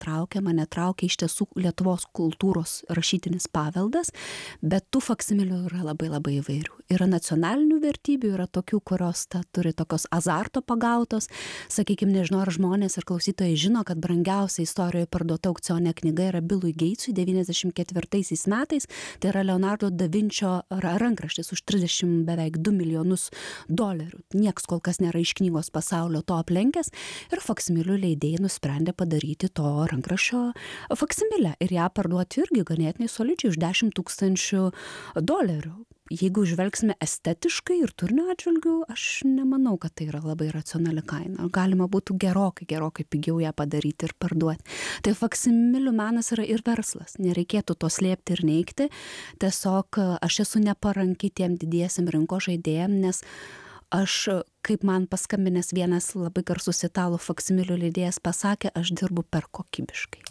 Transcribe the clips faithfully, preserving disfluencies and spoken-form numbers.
traukia, mane traukia iš tiesų Lietuvos kultūros rašytinis paveldas, bet tų faksimilių yra labai labai įvairių. Yra nacionalinių vertybių, yra tokių, kurios ta, turi tokios azarto pagautos. Sakykime, nežinau, ar žmonės ir klausytojai žino, kad brangiausia istorijoje parduota aukcione knyga yra Bilui Geitsui devyniasdešimt ketvirtaisiais metais. Tai yra Leonardo da Vinčio rankraštis už trisdešimt beveik du milijonus dolerių. Niekas kol kas nėra iš knygos pasaulio to aplenkęs ir faksimilių leidėjai nusprendė padaryti to rankraščio faksimilę ir ją parduoti irgi ganėtinai solidžiai už dešimt tūkstančių dolerių. Jeigu žvelgsime estetiškai ir turinio atžvilgiu, aš nemanau, kad tai yra labai racionali kaina. Galima būtų gerokai, gerokai pigiau ją padaryti ir parduoti. Tai faksimilių menas yra ir verslas. Nereikėtų to slėpti ir neigti. Tiesiog aš esu neparanki tiem didiesiam rinkos žaidėjam, nes aš, kaip man paskambinęs vienas labai garsus italų faksimilių leidėjas pasakė, aš dirbu per kokybiškai.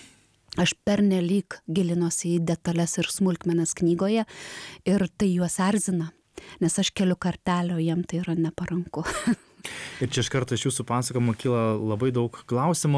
Aš pernelyg gilinuosi į detalės ir smulkmenas knygoje ir tai juos erzina, nes aš keliu kartelio, jiem tai yra neparanku. Ir čia iš karto iš jūsų pasakojimo kyla labai daug klausimų.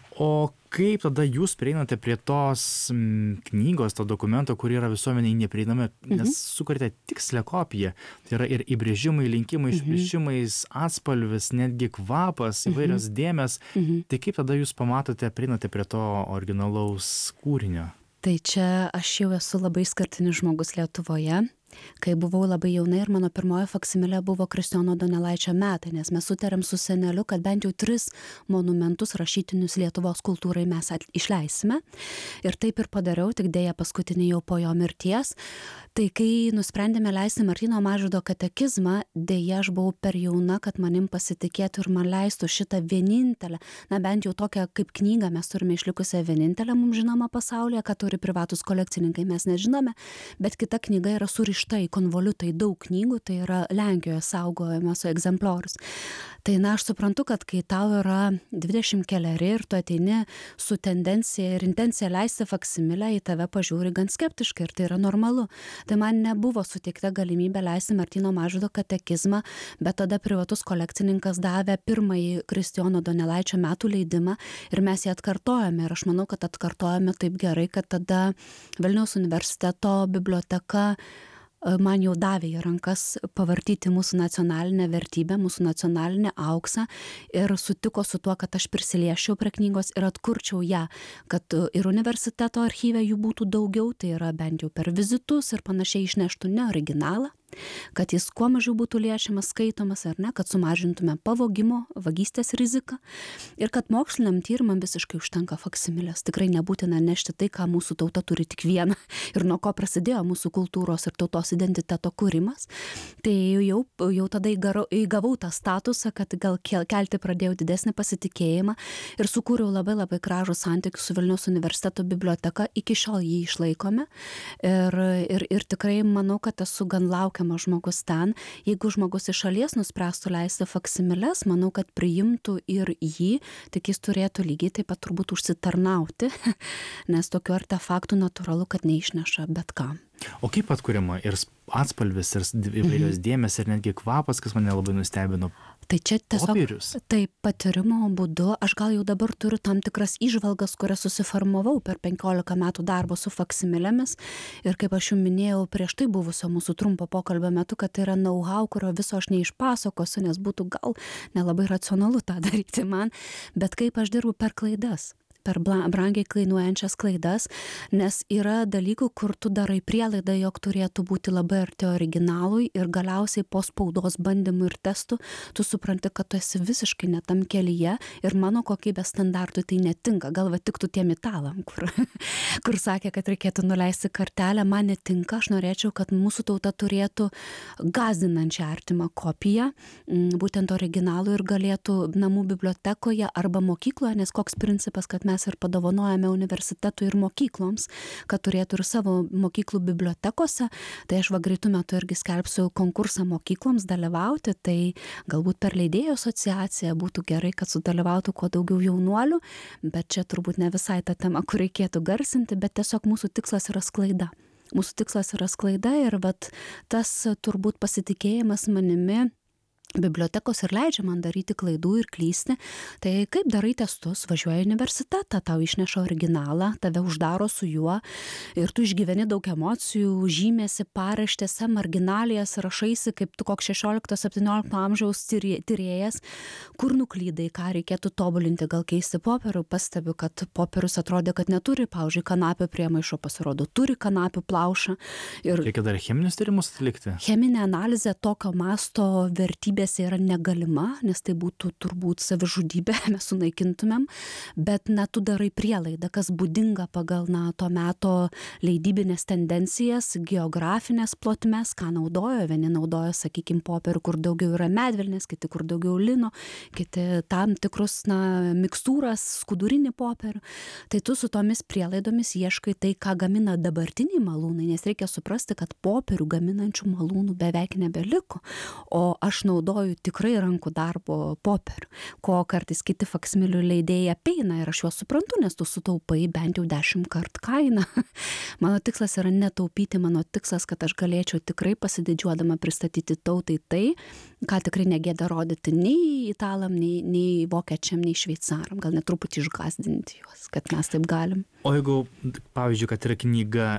O kaip tada jūs prieinate prie tos m, knygos, to dokumento, kur yra visuomeniai neprieinami, nes mhm. sukurite tikslę kopiją. Tai yra ir įbrėžimai, linkimai, mhm. išpiešimais, atspalvis, netgi kvapas, įvairios mhm. dėmės. Mhm. Tai kaip tada jūs pamatote, prieinate prie to originalaus kūrinio? Tai čia aš jau esu labai išskirtinis žmogus Lietuvoje. Kai buvau labai jauna ir mano pirmoji faksimilė buvo Kristijono Donelaičio metai, nes mes sutarėm su seneliu, kad bent jau tris monumentus rašytinius Lietuvos kultūrai mes išleisime. Ir taip ir padariau, tik dėja paskutinį jau po jo mirties. Tai kai nusprendėme leisti Martyno Mažvydo katekizmą, dėja aš buvau per jauna, kad manim pasitikėtų ir man leistų šitą vienintelę, na bent jau tokią kaip knygą mes turime išlikusią vienintelę mums žinomą pasaulyje, kad turi privatus kolekcininkai, mes nežinome, bet kita knyga yra surišta štai konvoliutai daug knygų, tai yra Lenkijoje saugojamas egzempliorius. Tai na, aš suprantu, kad kai tau yra dvidešimt keleri ir tu ateini su tendencija ir intencija leisti faksimilę, į tave pažiūri gan skeptiškai ir tai yra normalu. Tai man nebuvo suteikta galimybė leisti Martyno Mažvydo katekizmą, bet tada privatus kolekcininkas davė pirmąjį Kristijono Donelaičio metų leidimą ir mes jį atkartojame. Ir aš manau, kad atkartojame taip gerai, kad tada Vilniaus universiteto biblioteka man jau davė į rankas pavartyti mūsų nacionalinę vertybę, mūsų nacionalinę auksą ir sutiko su tuo, kad aš prisiliešiau prie knygos ir atkurčiau ją, kad ir universiteto archyve jų būtų daugiau, tai yra bent jau per vizitus ir panašiai išneštų ne originalą, kad jis kuo mažiau būtų liečiamas, skaitomas ar ne, kad sumažintume pavogimo, vagystės riziką ir kad moksliniam tyrimam visiškai užtenka faksimilės. Tikrai nebūtina nešti tai, ką mūsų tauta turi tik vieną ir nuo ko prasidėjo mūsų kultūros ir tautos identiteto kūrimas. Tai jau, jau tada įgavau tą statusą, kad gal kelti pradėjau didesnį pasitikėjimą ir sukūriau labai labai gražų santykių su Vilniaus universiteto biblioteka, iki šiol jį išlaikome ir, ir, ir tikrai manau, kad esu gan laukiamas žmogus ten. Jeigu žmogus iš šalies nuspręstų leisti faksimiles, manau, kad priimtų ir jį, tik jis turėtų lygiai taip pat turbūt užsitarnauti, nes tokių artefaktų natūralu, kad neišneša bet ką. O kaip atkuriama ir atspalvis, ir įvairios dėmės, ir netgi kvapas, kas mane labai nustebino? Tai čia tiesiog Popierius. taip patyrimo būdu, aš gal jau dabar turiu tam tikras įžvalgas, kurias susiformavau per penkiolika metų darbo su faksimilėmis ir kaip aš jau minėjau prieš tai buvusio mūsų trumpo pokalbio metu, kad tai yra know-how, kurio viso aš neišpasakosiu, nes būtų gal nelabai racionalu tą daryti man, bet kaip aš dirbu per klaidas. per brangiai kainuojančias klaidas, nes yra dalykų, kur tu darai prielaidą, jog turėtų būti labai arti originalui ir galiausiai po spaudos bandymų ir testų tu supranti, kad tu esi visiškai ne tam kelyje ir mano kokybės standartui tai netinka. Gal va tiktų tiem italam, kur, kur sakė, kad reikėtų nuleisti kartelę, man netinka, aš norėčiau, kad mūsų tauta turėtų gąsdinančią artimą kopiją, būtent originalų ir galėtų namų bibliotekoje arba mokykloje, nes koks principas, kad mes ir padovanojame universitetui ir mokykloms, kad turėtų ir savo mokyklų bibliotekose, tai aš va greitų metų irgi skelbsiu konkursą mokykloms dalyvauti, tai galbūt per leidėjų asociaciją būtų gerai, kad sudalyvautų kuo daugiau jaunuolių, bet čia turbūt ne visai ta tema, kur reikėtų garsinti, bet tiesiog mūsų tikslas yra sklaida. Mūsų tikslas yra sklaida ir vat tas turbūt pasitikėjimas manimi bibliotekos ir leidžia man daryti klaidų ir klysti, tai kaip darai testus, važiuoji į universitetą, tau išneša originalą, tave uždaro su juo ir tu išgyveni daug emocijų, žymėsi paraštėse, marginalijas, rašaisi kaip tu koks šešiolikto septyniolikto amžiaus tyrėjas, kur nuklydai, ką reikėtų tobulinti, gal keisti popierių, pastebiu, kad popierius atrodė, kad neturi, pavyzdžiui, kanapių priemaišo, pasirodo, turi kanapių plaušą. Ir reikia dar cheminius tyrimus atlikti. Cheminė analizė tokio masto vertybės yra negalima, nes tai būtų turbūt savižudybė, mes sunaikintumėm, bet na, tu darai prielaidą, kas būdinga pagal na, to meto leidybinės tendencijas, geografinės plotmes, ką naudojo, vieni naudojo, sakykime, popierių, kur daugiau yra medvilnės, kiti kur daugiau lino, kiti tam tikrus na, mikstūras, skudurinį popierių. Tai tu su tomis prielaidomis ieškai tai, ką gamina dabartiniai malūnai, nes reikia suprasti, kad popierių gaminančių malūnų beveik nebeliko, o aš naudoju tikrai rankų darbo popierių, ko kartais kiti faksimilių leidėjai apeina ir aš juos suprantu, nes tu sutaupai bent jau dešimt kart kainą. Mano tikslas yra netaupyti, mano tikslas, kad aš galėčiau tikrai pasididžiuodama pristatyti tautai tai, ką tikrai negėda rodyti nei italam, nei, nei vokiečiam, nei šveicaram, gal net truputį išgąsdinti juos, kad mes taip galim. O jeigu, pavyzdžiui, kad yra knyga,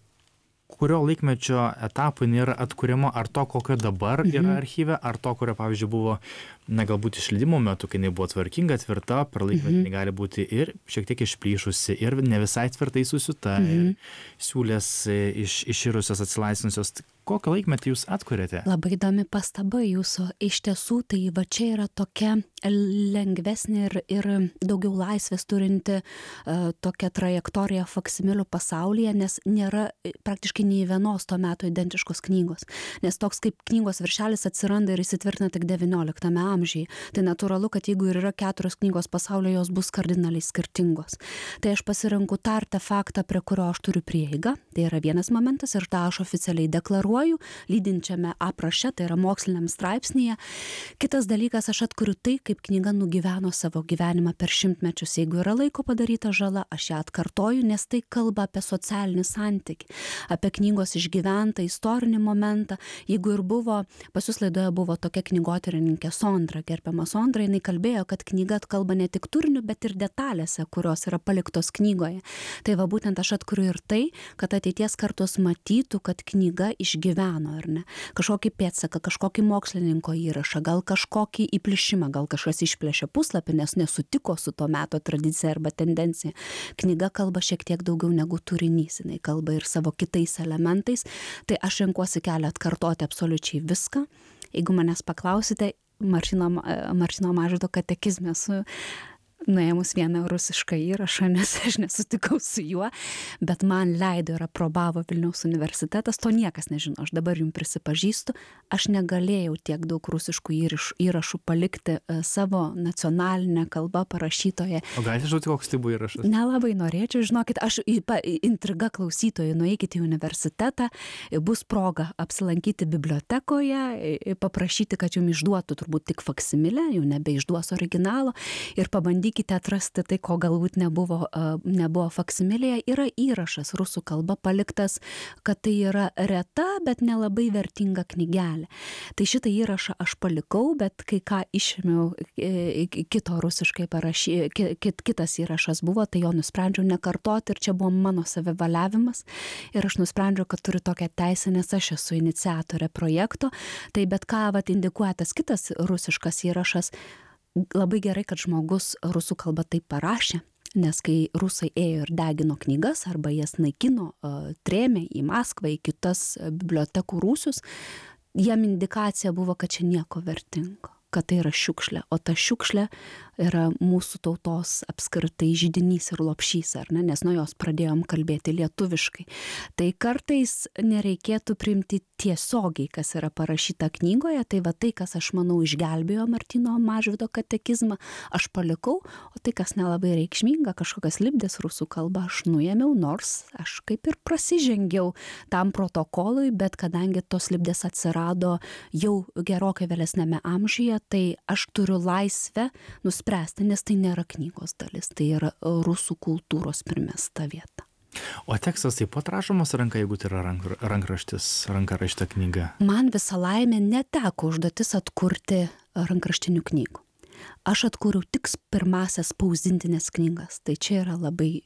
kurio laikmečio etapų nėra atkuriama, ar to, kokio dabar yra mhm. archyve, ar to, kurio, pavyzdžiui, buvo, na, galbūt išleidimo metu, kai jinai buvo tvarkinga, tvirta, per laikmetį mhm. gali būti ir šiek tiek išplyšusi, ir ne visai tvirtai susiuta, mhm. ir siūlės iš, iširusios, atsilaisvinusios. Kokio laikmetį jūs atkuriate? Labai įdomi pastaba jūsų. Iš tiesų, tai va čia yra tokia lengvesnė ir, ir daugiau laisvės turinti uh, tokia trajektorija faksimilių pasaulyje, nes nėra praktiškai nei vienos to meto identiškos knygos. Nes toks kaip knygos viršelis atsiranda ir įsitvirtina tik devynioliktame amžiuje. Tai natūralu, kad jeigu ir yra keturios knygos pasaulyje, jos bus kardinaliai skirtingos. Tai aš pasirenku tą artefaktą, prie kurio aš turiu prieigą. Tai yra vienas momentas ir tą aš oficialiai deklaruoju, lydinčiame apraše, tai yra moksliniam straipsnyje. Kitas dalykas, aš atkuriu tai, kaip knyga nugyveno savo gyvenimą per šimtmečius. Jeigu yra laiko padaryta žala, aš ją atkartoju, nes tai kalba apie socialinį santykį, apie knygos išgyventą istorinį momentą. Jeigu ir buvo, pas jūs laidoje buvo tokia knygotyrininkė Sondra, gerbiama Sondra, jinai kalbėjo, kad knyga kalba ne tik turiniu, bet ir detalėse, kurios yra paliktos knygoje. Tai va būtent aš atkuriu ir tai, kad ateities kartos matytų, kad knyga išgyveno gyveno, ar ne? Kažkokį pėdsaką, kažkokį mokslininko įrašą, gal kažkokį įplišimą, gal kažkas išplėšė puslapį, nes nesutiko su to meto tradicija arba tendencija. Knyga kalba šiek tiek daugiau negu turinys, jinai kalba ir savo kitais elementais, tai aš renkuosi kelią atkartoti absoliučiai viską. Jeigu manęs paklausite, Martyno, Martyno Mažvydo katekizme su nuėmus vieną rusišką įrašą, nes aš nesutikau su juo, bet man leido ir aprobavo Vilniaus universitetas, to niekas nežino, aš dabar jums prisipažįstu, aš negalėjau tiek daug rusiškų įrašų palikti savo nacionalinę kalbą parašytoje. O galite žinoti, koks tai buvo įrašas? Nelabai norėčiau, žinokit, aš intriga klausytojai, nueikite į universitetą, bus proga apsilankyti bibliotekoje, paprašyti, kad jums išduotų turbūt tik faksimilę, jau nebeišduos originalo ir pabandyti bandykite atrasti tai, ko galbūt nebuvo, nebuvo faksimilėje, yra įrašas rusų kalba paliktas, kad tai yra reta, bet nelabai vertinga knygelė. Tai šitą įrašą aš palikau, bet kai ką išėmiau kito rusiškai parašy, kit, kitas įrašas buvo, tai jo nusprendžiau nekartoti ir čia buvo mano savivaliavimas ir aš nusprendžiau, kad turiu tokią teisę, nes aš esu iniciatorė projekto, tai bet ką vat indikuoja tas kitas rusiškas įrašas, labai gerai, kad žmogus rusų kalba taip parašė, nes kai rusai ėjo ir degino knygas arba jas naikino, trėmė į Maskvą, į kitas bibliotekų rūsius, jam indikacija buvo, kad čia nieko vertingo, kad tai yra šiukšlė, o ta šiukšlė yra mūsų tautos apskritai židinys ir lopšys, ar ne, nes nuo jos pradėjom kalbėti lietuviškai. Tai kartais nereikėtų priimti tiesiogiai, kas yra parašyta knygoje, tai va tai, kas aš manau išgelbėjo Martyno Mažvydo katekizmą, aš palikau, o tai, kas nelabai reikšminga, kažkokias lipdės rusų kalba, aš nuėmiau, nors aš kaip ir prasižengiau tam protokolui, bet kadangi tos lipdės atsirado jau gerokai vėlesnėme amžiuje, tai aš turiu laisvę nuspręsti, nes tai nėra knygos dalis, tai yra rusų kultūros primesta vieta. O tekstas taip pat rašomas ranka, jeigu tai yra rank, rankraštis, ranka rašyta knyga? Man visą laimę neteko užduotis atkurti rankraštinių knygų. Aš atkūriau tik pirmasias spausdintinės knygas, tai čia yra labai